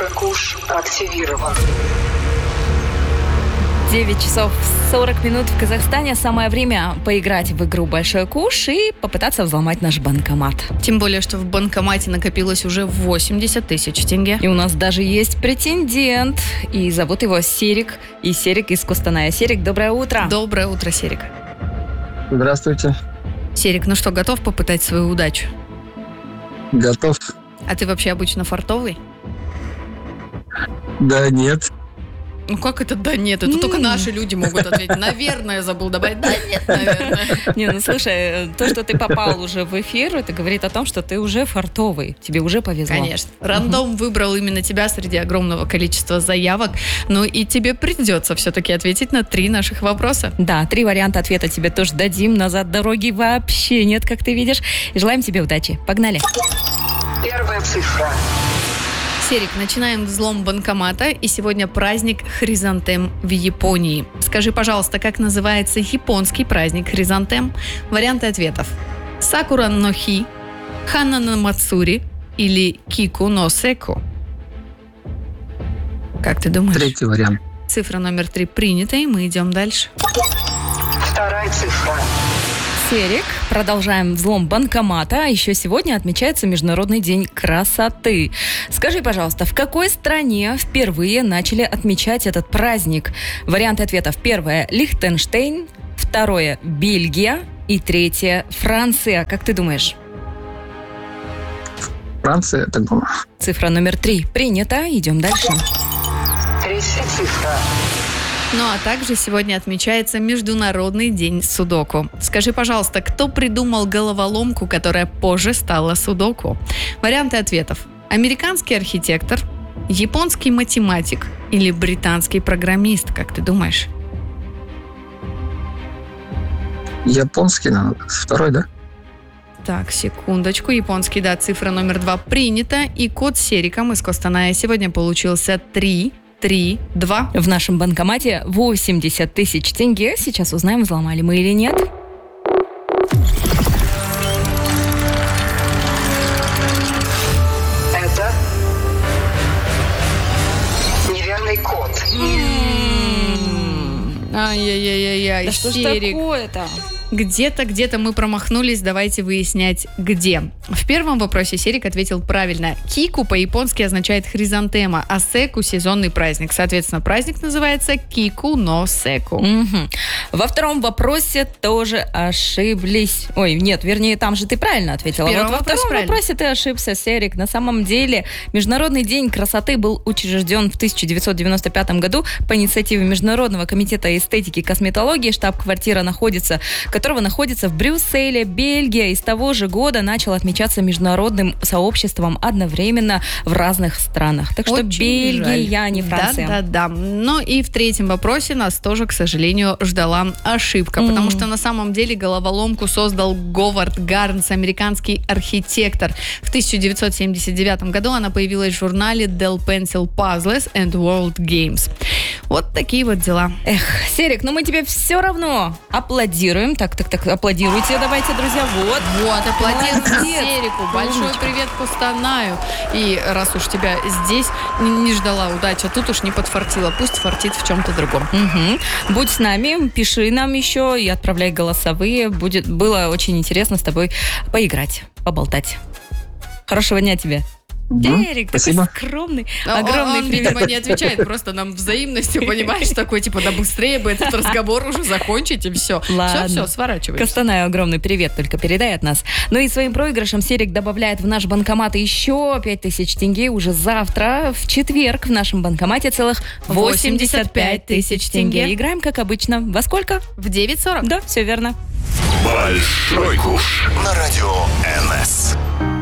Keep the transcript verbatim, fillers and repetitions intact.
Большой куш активирован. девять часов сорок минут в Казахстане. Самое время поиграть в игру «Большой куш» и попытаться взломать наш банкомат. Тем более, что в банкомате накопилось уже восемьдесят тысяч тенге. И у нас даже есть претендент. И зовут его Серик. И Серик из Костаная. Серик, доброе утро. Доброе утро, Серик. Здравствуйте. Серик, ну что, готов попытать свою удачу? Готов. А ты вообще обычно фартовый? Да нет. Ну как это да нет? Это только наши люди могут ответить. Наверное, забыл добавить. Да нет, наверное. Не, ну слушай, то, что ты попал уже в эфир, это говорит о том, что ты уже фартовый. Тебе уже повезло. Конечно. Рандом выбрал именно тебя среди огромного количества заявок. Ну и тебе придется все-таки ответить на три наших вопроса. Да, три варианта ответа тебе тоже дадим. Назад дороги вообще нет, как ты видишь. И желаем тебе удачи. Погнали. Первая цифра. Серик, начинаем взлом банкомата. И сегодня праздник хризантем в Японии. Скажи, пожалуйста, как называется японский праздник хризантем? Варианты ответов. Сакура но хи, Хана но мацури или Кику но секу. Как ты думаешь? Третий вариант. Цифра номер три принята, и мы идем дальше. Вторая цифра. Серик, продолжаем взлом банкомата. Еще сегодня отмечается Международный день красоты. Скажи, пожалуйста, в какой стране впервые начали отмечать этот праздник? Варианты ответов. Первое – Лихтенштейн. Второе – Бельгия. И третье – Франция. Как ты думаешь? Франция, я так думаю. Цифра номер три принята. Идем дальше. Третья цифра. Ну а также сегодня отмечается Международный день судоку. Скажи, пожалуйста, кто придумал головоломку, которая позже стала судоку? Варианты ответов. Американский архитектор, японский математик или британский программист, как ты думаешь? Японский, наверное, второй, да? Так, секундочку. Японский, да, цифра номер два принята. И код с Сериком из Костаная сегодня получился три. Три, два. В нашем банкомате восемьдесят тысяч тенге. Сейчас узнаем, взломали мы или нет. Это неверный код. Ай-яй-яй-яй, Да что ж Серик. такое-то? Где-то, где-то мы промахнулись, давайте выяснять, где. В первом вопросе Серик ответил правильно. Кику по-японски означает хризантема, а секу – сезонный праздник. Соответственно, праздник называется Кику но секу. Угу. Во втором вопросе тоже ошиблись. Ой, нет, вернее, там же ты правильно ответила. В первом Вот во вопросе втором правильно. вопросе ты ошибся, Серик. На самом деле, Международный день красоты был учрежден в тысяча девятьсот девяносто пятом году по инициативе Международного комитета эстетики и косметологии. Штаб-квартира находится, которого находится в Брюсселе, Бельгия. И с того же года начал отмечаться международным сообществом одновременно в разных странах. Так что Очень Бельгия, жаль. не Франция. Да-да-да. Но и в третьем вопросе нас тоже, к сожалению, ждала ошибка. Mm. Потому что на самом деле головоломку создал Говард Гарнс, американский архитектор. В тысяча девятьсот семьдесят девятом году она появилась в журнале Dell Pencil Puzzles and World Games. Вот такие вот дела. Эх, Серик, ну мы тебе все равно аплодируем. Так, так, так, аплодируйте, давайте, друзья. Вот. Вот, аплодируем Молодец. Серику. Большой Умничка. привет Костанаю. И раз уж тебя здесь не, не ждала удача, тут уж не подфартила. Пусть фартит в чем-то другом. Угу. Будь с нами, пиши нам еще и отправляй голосовые. Будет, было очень интересно с тобой поиграть, поболтать. Хорошего дня тебе. Мгм. Серик, Спасибо. такой скромный, А огромный он, привет. видимо, не отвечает просто нам взаимностью, понимаешь, такой, типа, да быстрее бы этот разговор уже закончить, и все. Ладно. Все, все, сворачиваемся. Костанаю огромный привет, только передай от нас. Ну и своим проигрышем Серик добавляет в наш банкомат еще пять тысяч тенге уже завтра, в четверг, в нашем банкомате целых восемьдесят пять тысяч тенге. Играем, как обычно. Во сколько? В девять сорок. Да, все верно. Большой куш на радио эн эс.